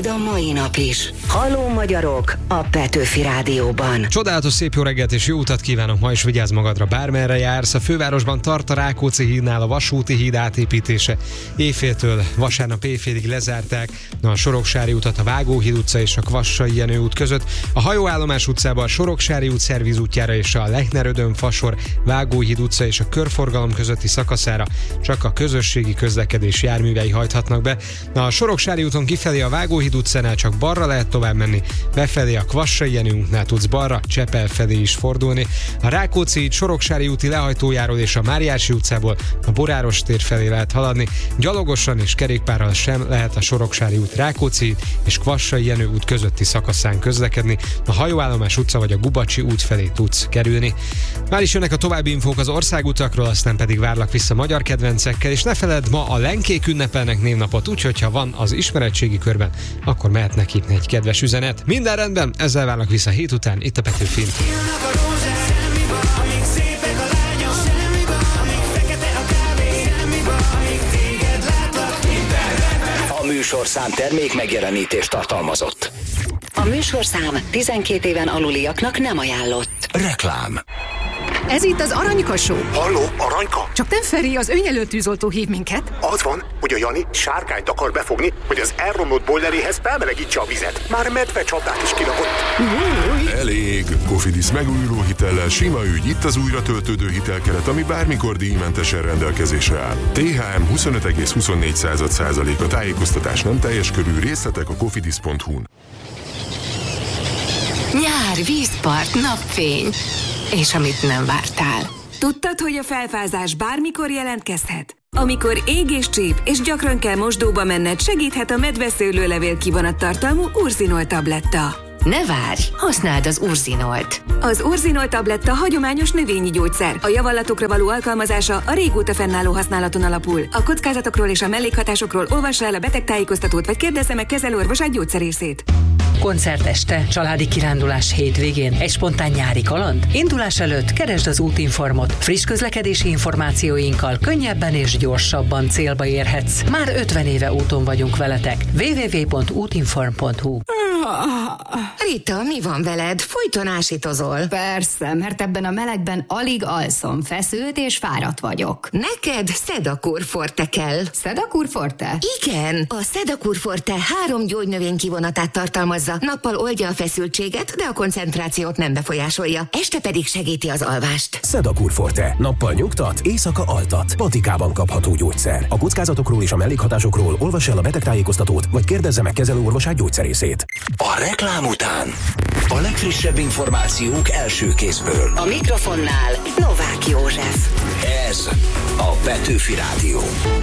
a mai nap is. Halló magyarok a Petőfi Rádióban. Csodálatos szép jó reggelt és jó utat kívánok, ma is vigyázz magadra, bármerre jársz. A fővárosban tart a Rákóczi hídnál a vasúti híd átépítése. Éjféltől vasárnap éjfélig lezárták a Soroksári utat a Vágóhíd utca és a Kvassai Jenő út között. A Hajóállomás utcában a Soroksári út szervízútjára és a Lechner-Ödön-Fasor Vágóhíd utca és a körforgalom közötti szakaszára csak a közösségi közlekedés járművei hajthatnak be. A Soroksári úton kifelé a Vágóhíd utcánál csak balra lehet tovább menni, befelé a Kvassai Jenő útnál tudsz balra, Csepel felé is fordulni. A Rákóczi híd Soroksári úti lehajtójáról és a Máriási utcából a Boráros tér felé lehet haladni. Gyalogosan és kerékpárral sem lehet a Soroksári út, Rákóczi híd és Kvassai Jenő út közötti szakaszán közlekedni. A Hajóállomás utca vagy a Gubacsi út felé tudsz kerülni. Már is jönnek a további infók az országutakról, aztán pedig várlak vissza magyar kedvencekkel, és ne feledd, ma a lenkék ünnepelnek névnapot, úgyhogy ha van az ismeretségi körben, akkor mehet nekik egy kedves üzenet. Minden rendben, ezzel várlak vissza hét után, itt a Petőfin. A műsorszám termék megjelenítést tartalmazott. A műsorszám 12 éven aluliaknak nem ajánlott. Reklám. Ez itt az Aranyka Show. Halló, Aranyka? Csak nem Feri, az önjelölt tűzoltó hív minket. Az van, hogy a Jani sárkányt akar befogni, hogy az elromlott bojleréhez felmelegítse a vizet. Már medvecsapdát is kirakott. Elég! Cofidis megújuló hitellel sima ügy, itt az újra töltődő hitelkeret, ami bármikor díjmentesen rendelkezésre áll. THM 25,24%, a tájékoztatás nem teljes körű, részletek a cofidis.hu-n. Nyár, vízpart, napfény. És amit nem vártál. Tudtad, hogy a felfázás bármikor jelentkezhet? Amikor ég és csíp, és gyakran kell mosdóba menned, segíthet a medveszőlőlevél kivonattartalmú Urzinol tabletta. Ne várj, használd az Urzinolt. Az Urzinol tabletta hagyományos növényi gyógyszer. A javallatokra való alkalmazása a régóta fennálló használaton alapul. A kockázatokról és a mellékhatásokról olvassa el a betegtájékoztatót, vagy kérdezze meg kezelőorvosát, gyógyszerészét. Koncerteste, családi kirándulás hétvégén, egy spontán nyári kaland? Indulás előtt keresd az útinformot. Friss közlekedési információinkkal könnyebben és gyorsabban célba érhetsz. Már 50 éve úton vagyunk veletek. www.útinform.hu. Rita, mi van veled? Folyton ásítozol. Persze, mert ebben a melegben alig alszom, feszült és fáradt vagyok. Neked Sedakur Forte kell. Sedakur Forte? Igen, a Sedakur Forte 3 gyógynövény kivonatát tartalmazza. Nappal oldja a feszültséget, de a koncentrációt nem befolyásolja. Este pedig segíti az alvást. Sedakur Forte. Nappal nyugtat, éjszaka altat. Patikában kapható gyógyszer. A kockázatokról és a mellékhatásokról olvass el a betegtájékoztatót, vagy kérdezze meg kezelőorvosát, gyógyszerészét. A reklám után a legfrissebb információk első kézből. A mikrofonnál Novák József. Ez a Petőfi Rádió.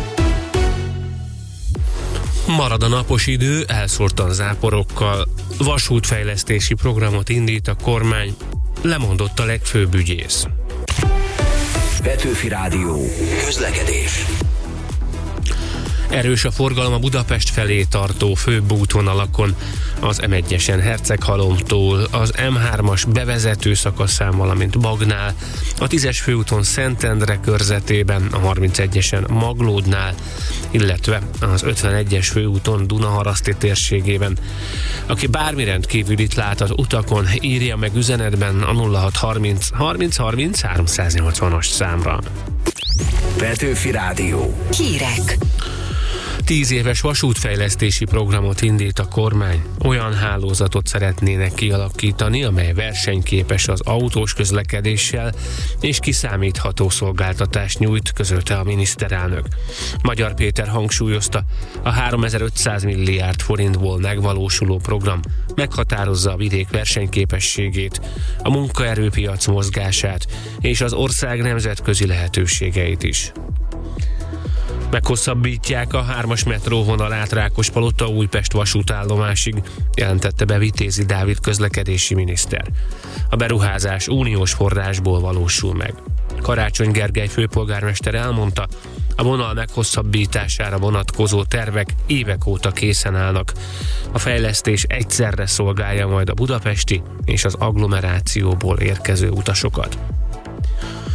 Marad a napos idő, elszórtan záporokkal. Vasútfejlesztési programot indít a kormány, lemondott a legfőbb ügyész. Petőfi Rádió. Közlekedés. Erős a forgalom a Budapest felé tartó főbb útvonalakon, az M1-esen Herceghalomtól, az M3-as bevezető szakaszán, valamint Bagnál, a 10-es főúton Szentendre körzetében, a 31-esen Maglódnál, illetve az 51-es főúton Dunaharaszti térségében. Aki bármi rendkívülit lát az utakon, írja meg üzenetben a 0630 30 30 380-as számra. Petőfi Rádió. Hírek. 10 éves vasútfejlesztési programot indít a kormány. Olyan hálózatot szeretnének kialakítani, amely versenyképes az autós közlekedéssel és kiszámítható szolgáltatást nyújt, közölte a miniszterelnök. Magyar Péter hangsúlyozta, a 3500 milliárd forintból megvalósuló program meghatározza a vidék versenyképességét, a munkaerőpiac mozgását és az ország nemzetközi lehetőségeit is. Meghosszabbítják a 3-as metróvonalát Rákospalota-Újpest vasútállomásig, jelentette be Vitézi Dávid közlekedési miniszter. A beruházás uniós forrásból valósul meg. Karácsony Gergely főpolgármester elmondta, a vonal meghosszabbítására vonatkozó tervek évek óta készen állnak. A fejlesztés egyszerre szolgálja majd a budapesti és az agglomerációból érkező utasokat.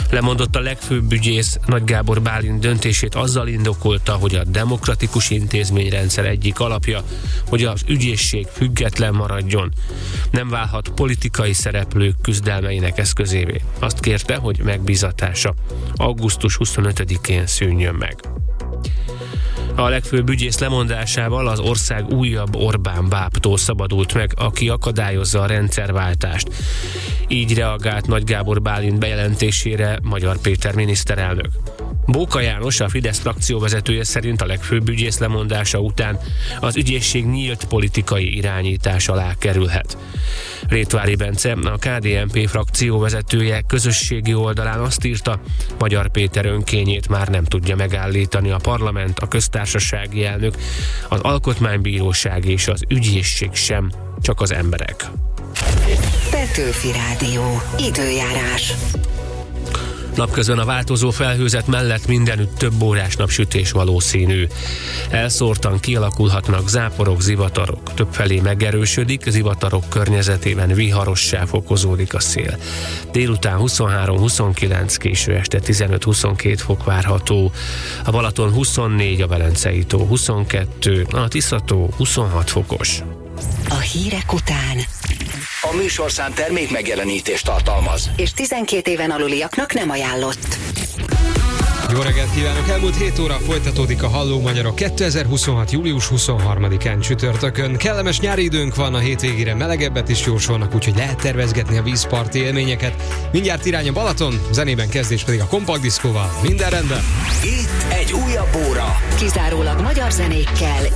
Lemondott a legfőbb ügyész. Nagy Gábor Bálint döntését azzal indokolta, hogy a demokratikus intézményrendszer egyik alapja, hogy az ügyészség független maradjon. Nem válhat politikai szereplők küzdelmeinek eszközévé. Azt kérte, hogy megbízatása augusztus 25-én szűnjön meg. A legfőbb ügyész lemondásával az ország újabb Orbán bábtól szabadult meg, aki akadályozza a rendszerváltást. Így reagált Nagy Gábor Bálint bejelentésére Magyar Péter miniszterelnök. Bóka János, a Fidesz frakcióvezetője szerint a legfőbb ügyész lemondása után az ügyészség nyílt politikai irányítás alá kerülhet. Rétvári Bence, a KDNP frakcióvezetője közösségi oldalán azt írta, Magyar Péter önkényét már nem tudja megállítani a parlament, a köztársasági elnök, az alkotmánybíróság és az ügyészség sem, csak az emberek. Petőfi Rádió. Időjárás. Napközben a változó felhőzet mellett mindenütt több órás napsütés valószínű. Elszórtan kialakulhatnak záporok, zivatarok. Többfelé megerősödik, zivatarok környezetében viharossá fokozódik a szél. Délután 23-29, késő este 15-22 fok várható. A Balaton 24, a Velencei tó 22, a Tisza-tó 26 fokos. A hírek után A műsorszám termék megjelenítést tartalmaz, és 12 éven aluliaknak nem ajánlott. Jó reggelt kívánok! Elmúlt 7 óra folytatódik a Halló Magyarok 2026. július 23-án csütörtökön. Kellemes nyári időnk van, a hétvégére melegebbet is jósolnak, úgyhogy lehet tervezgetni a vízparti élményeket. Mindjárt irány a Balaton, zenében kezdés pedig a Kompakt Diszkóval. Minden rendben! Itt egy újabb óra. Kizárólag magyar zenékkel